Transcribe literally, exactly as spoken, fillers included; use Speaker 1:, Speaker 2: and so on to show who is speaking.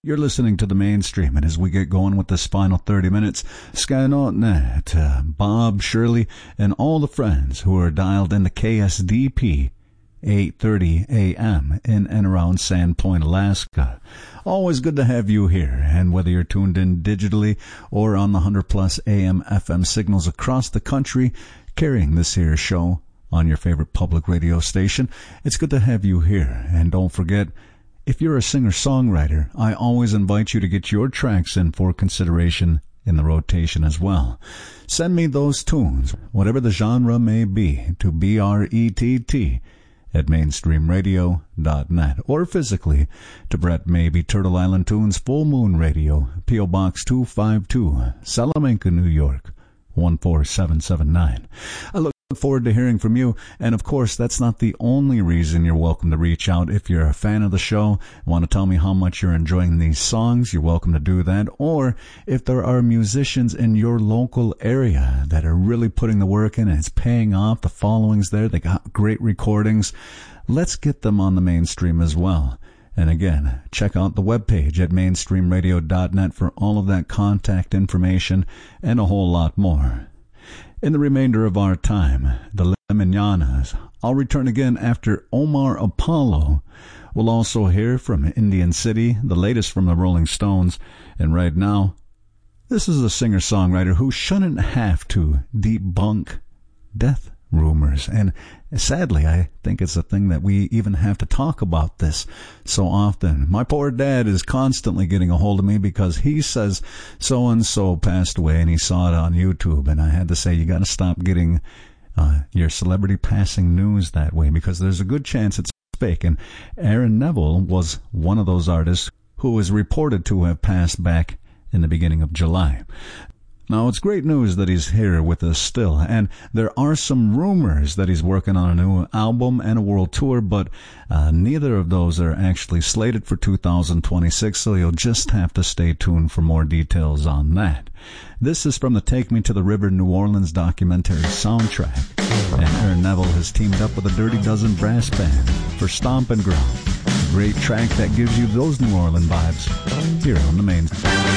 Speaker 1: You're listening to the Mainstream, and as we get going with this final thirty minutes, Skynaut Nat, uh, Bob, Shirley, and all the friends who are dialed into K S D P, eight thirty A M in and around Sandpoint, Alaska. Always good to have you here, and whether you're tuned in digitally or on the one hundred plus A M F M signals across the country, carrying this here show on your favorite public radio station, it's good to have you here. And don't forget, if you're a singer-songwriter, I always invite you to get your tracks in for consideration in the rotation as well. Send me those tunes, whatever the genre may be, to B R E T T at mainstream radio dot net, or physically to Brett Maybe, Turtle Island Tunes, Full Moon Radio, P O. Box two five two, Salamanca, New York, one four seven seven nine. I look forward to hearing from you, and of course that's not the only reason you're welcome to reach out. If you're a fan of the show, want to tell me how much you're enjoying these songs, you're welcome to do that. Or if there are musicians in your local area that are really putting the work in and it's paying off, the following's there, they got great recordings, let's get them on the Mainstream as well. And again, check out the webpage at mainstream radio dot net for all of that contact information and a whole lot more. In the remainder of our time, the Lemonianas. I'll return again after Omar Apollo. We'll also hear from Indian City, the latest from the Rolling Stones. And right now, this is a singer-songwriter who shouldn't have to debunk death rumors. And sadly, I think it's a thing that we even have to talk about this so often. My poor dad is constantly getting a hold of me because he says so-and-so passed away and he saw it on YouTube. And I had to say, you got to stop getting uh, your celebrity passing news that way, because there's a good chance it's fake. And Aaron Neville was one of those artists who was reported to have passed back in the beginning of July. Now, it's great news that he's here with us still, and there are some rumors that he's working on a new album and a world tour, but uh, neither of those are actually slated for two thousand twenty-six, so you'll just have to stay tuned for more details on that. This is from the Take Me to the River New Orleans documentary soundtrack, and Aaron Neville has teamed up with the Dirty Dozen Brass Band for Stompin' Ground, a great track that gives you those New Orleans vibes here on the Main.